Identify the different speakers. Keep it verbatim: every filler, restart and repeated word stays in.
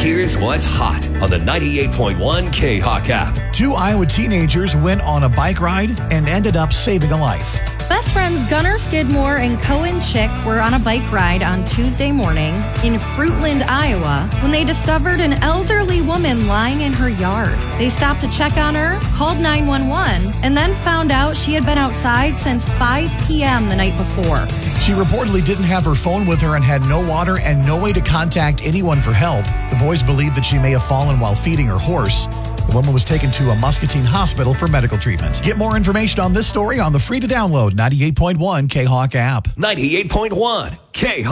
Speaker 1: Here's what's hot on the ninety-eight point one K-Hawk app.
Speaker 2: Two Iowa teenagers went on a bike ride and ended up saving a life.
Speaker 3: Best friends Gunnar Skidmore and Cohen Chick were on a bike ride on Tuesday morning in Fruitland, Iowa, when they discovered an elderly woman lying in her yard. They stopped to check on her, called nine one one, and then found out she had been outside since five p.m. the night before.
Speaker 2: She reportedly didn't have her phone with her and had no water and no way to contact anyone for help. The boys believe that she may have fallen while feeding her horse. The woman was taken to a Muscatine hospital for medical treatment. Get more information on this story on the free-to-download ninety-eight point one K-Hawk app.
Speaker 1: ninety-eight point one K-Hawk.